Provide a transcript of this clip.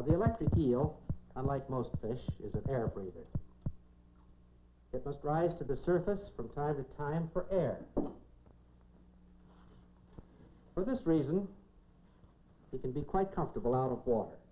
The electric eel, unlike most fish, is an air breather. It must rise to the surface from time to time for air. For this reason, he can be quite comfortable out of water.